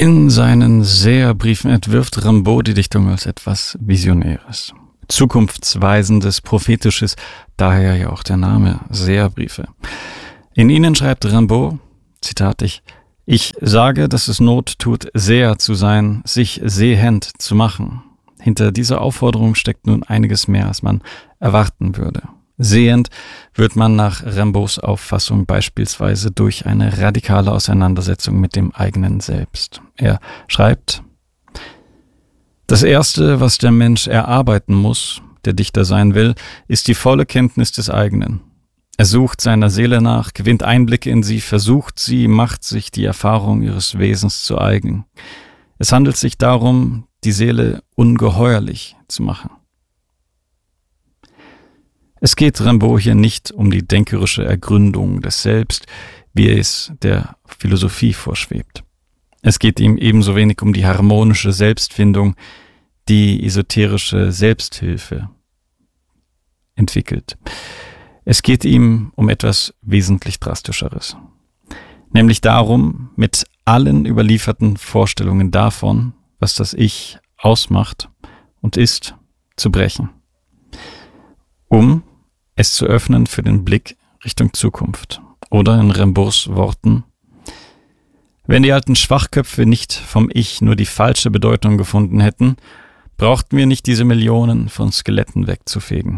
In seinen Seherbriefen entwirft Rimbaud die Dichtung als etwas Visionäres, Zukunftsweisendes, Prophetisches, daher ja auch der Name Seherbriefe. In ihnen schreibt Rimbaud, Zitat, ich sage, dass es Not tut, Seher zu sein, sich sehend zu machen. Hinter dieser Aufforderung steckt nun einiges mehr, als man erwarten würde. Sehend wird man nach Rimbauds Auffassung beispielsweise durch eine radikale Auseinandersetzung mit dem eigenen Selbst. Er schreibt, das Erste, was der Mensch erarbeiten muss, der Dichter sein will, ist die volle Kenntnis des eigenen. Er sucht seiner Seele nach, gewinnt Einblicke in sie, versucht sie, macht sich die Erfahrung ihres Wesens zu eigen. Es handelt sich darum, die Seele ungeheuerlich zu machen. Es geht Rimbaud hier nicht um die denkerische Ergründung des Selbst, wie es der Philosophie vorschwebt. Es geht ihm ebenso wenig um die harmonische Selbstfindung, die esoterische Selbsthilfe entwickelt. Es geht ihm um etwas wesentlich Drastischeres, nämlich darum, mit allen überlieferten Vorstellungen davon, was das Ich ausmacht und ist, zu brechen, um es zu öffnen für den Blick Richtung Zukunft. Oder in Rimbauds Worten, wenn die alten Schwachköpfe nicht vom Ich nur die falsche Bedeutung gefunden hätten, brauchten wir nicht diese Millionen von Skeletten wegzufegen.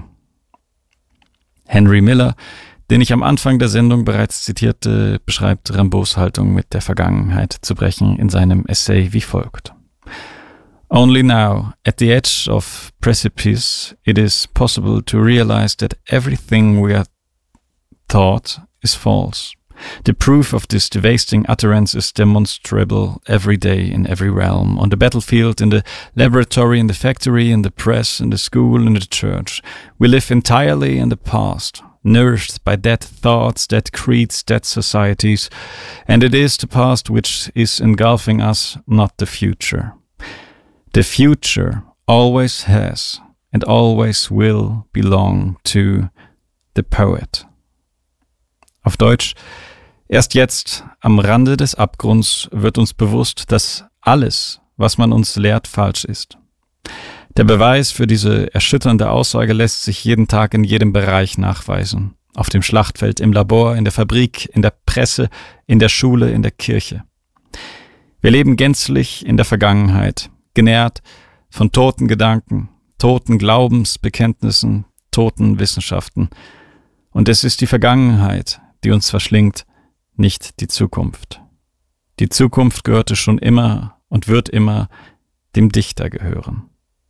Henry Miller, den ich am Anfang der Sendung bereits zitierte, beschreibt Rimbauds Haltung, mit der Vergangenheit zu brechen, in seinem Essay wie folgt. Only now, at the edge of precipice, it is possible to realize that everything we are taught is false. The proof of this devastating utterance is demonstrable every day in every realm, on the battlefield, in the laboratory, in the factory, in the press, in the school, in the church. We live entirely in the past, nourished by dead thoughts, dead creeds, dead societies, and it is the past which is engulfing us, not the future. The future always has and always will belong to the poet. Auf Deutsch, erst jetzt, am Rande des Abgrunds, wird uns bewusst, dass alles, was man uns lehrt, falsch ist. Der Beweis für diese erschütternde Aussage lässt sich jeden Tag in jedem Bereich nachweisen. Auf dem Schlachtfeld, im Labor, in der Fabrik, in der Presse, in der Schule, in der Kirche. Wir leben gänzlich in der Vergangenheit, genährt von toten Gedanken, toten Glaubensbekenntnissen, toten Wissenschaften. Und es ist die Vergangenheit, die uns verschlingt, nicht die Zukunft. Die Zukunft gehörte schon immer und wird immer dem Dichter gehören.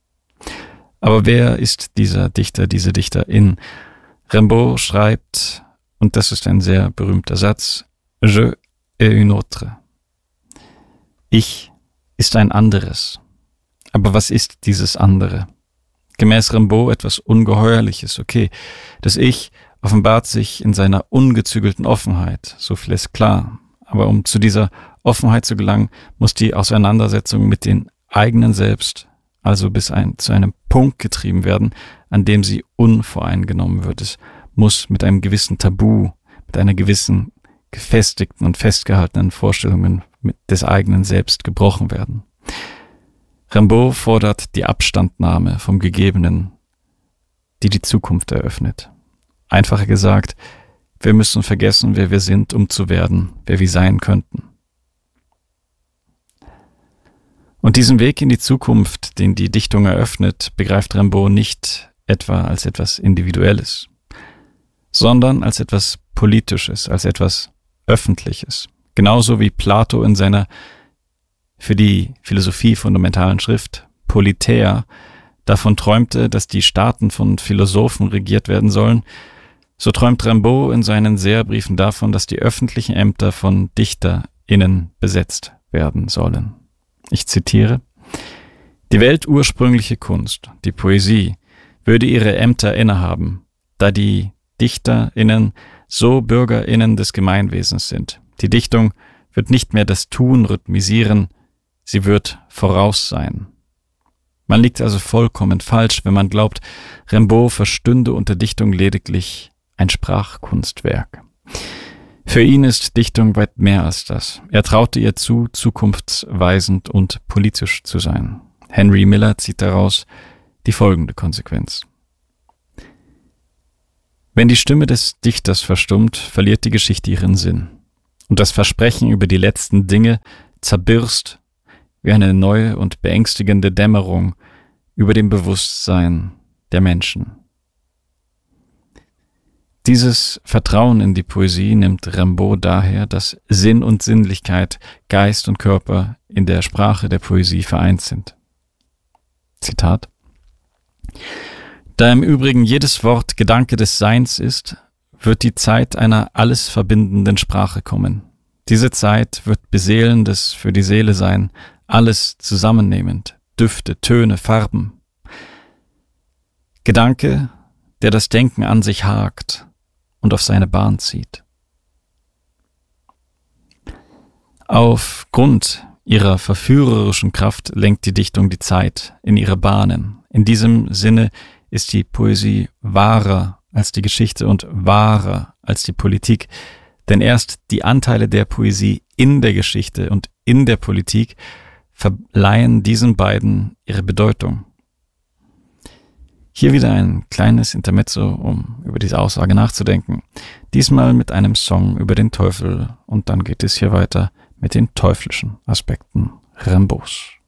Aber wer ist dieser Dichter, diese Dichterin? Rimbaud schreibt, und das ist ein sehr berühmter Satz, Je et une autre. Ich ist ein anderes. Aber was ist dieses andere? Gemäß Rimbaud etwas Ungeheuerliches, okay. Das Ich offenbart sich in seiner ungezügelten Offenheit, so viel ist klar. Aber um zu dieser Offenheit zu gelangen, muss die Auseinandersetzung mit den eigenen Selbst also zu einem Punkt getrieben werden, an dem sie unvoreingenommen wird. Es muss mit einem gewissen Tabu, mit einer gewissen gefestigten und festgehaltenen Vorstellungen des eigenen Selbst gebrochen werden. Rimbaud fordert die Abstandnahme vom Gegebenen, die die Zukunft eröffnet. Einfacher gesagt, wir müssen vergessen, wer wir sind, um zu werden, wer wir sein könnten. Und diesen Weg in die Zukunft, den die Dichtung eröffnet, begreift Rimbaud nicht etwa als etwas Individuelles, sondern als etwas Politisches, als etwas Öffentliches. Genauso wie Plato in seiner für die Philosophie fundamentalen Schrift Politeia davon träumte, dass die Staaten von Philosophen regiert werden sollen, so träumt Rimbaud in seinen Seherbriefen davon, dass die öffentlichen Ämter von DichterInnen besetzt werden sollen. Ich zitiere: Die weltursprüngliche Kunst, die Poesie, würde ihre Ämter innehaben, da die DichterInnen so BürgerInnen des Gemeinwesens sind. Die Dichtung wird nicht mehr das Tun rhythmisieren, sie wird voraus sein. Man liegt also vollkommen falsch, wenn man glaubt, Rimbaud verstünde unter Dichtung lediglich ein Sprachkunstwerk. Für ihn ist Dichtung weit mehr als das. Er traute ihr zu, zukunftsweisend und politisch zu sein. Henry Miller zieht daraus die folgende Konsequenz. Wenn die Stimme des Dichters verstummt, verliert die Geschichte ihren Sinn. Und das Versprechen über die letzten Dinge zerbirst wie eine neue und beängstigende Dämmerung über dem Bewusstsein der Menschen. Dieses Vertrauen in die Poesie nimmt Rimbaud daher, dass Sinn und Sinnlichkeit, Geist und Körper in der Sprache der Poesie vereint sind. Zitat: Da im Übrigen jedes Wort Gedanke des Seins ist, wird die Zeit einer alles verbindenden Sprache kommen. Diese Zeit wird beseelendes für die Seele sein, alles zusammennehmend, Düfte, Töne, Farben. Gedanke, der das Denken an sich hakt und auf seine Bahn zieht. Aufgrund ihrer verführerischen Kraft lenkt die Dichtung die Zeit in ihre Bahnen. In diesem Sinne ist die Poesie wahrer als die Geschichte und wahrer als die Politik, denn erst die Anteile der Poesie in der Geschichte und in der Politik verleihen diesen beiden ihre Bedeutung. Hier wieder ein kleines Intermezzo, um über diese Aussage nachzudenken. Diesmal mit einem Song über den Teufel und dann geht es hier weiter mit den teuflischen Aspekten Rimbauds.